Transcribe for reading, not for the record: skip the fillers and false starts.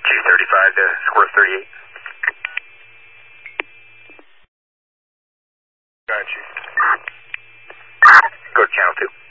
235 to square 38. Got you. Go to channel 2.